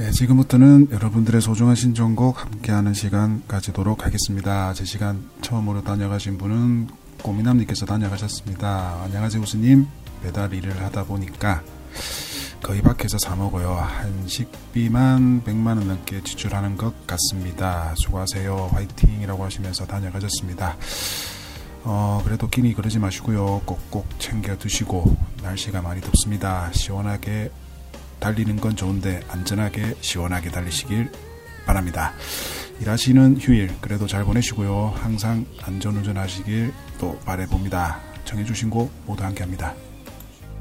네, 지금부터는 여러분들의 소중한 신청곡 함께하는 시간 가지도록 하겠습니다. 제 시간 처음으로 다녀가신 분은 꼬미남님께서 다녀가셨습니다. 안녕하세요 우스님. 배달 일을 하다 보니까 거의 밖에서 사 먹어요. 한식비만 100만원 넘게 지출하는 것 같습니다. 수고하세요. 화이팅이라고 하시면서 다녀가셨습니다. 그래도 끼니 그러지 마시고요. 꼭꼭 챙겨 드시고 날씨가 많이 덥습니다. 시원하게 달리는 건 좋은데 안전하게 시원하게 달리시길 바랍니다. 일하시는 휴일 그래도 잘 보내시고요. 항상 안전운전 하시길 또 바라봅니다. 청해주신 곡 모두 함께합니다.